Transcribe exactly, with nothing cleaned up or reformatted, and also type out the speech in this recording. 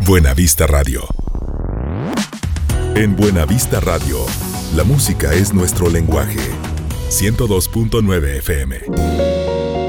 Buena Vista Radio. En Buena Vista Radio, la música es nuestro lenguaje. ciento dos punto nueve F M.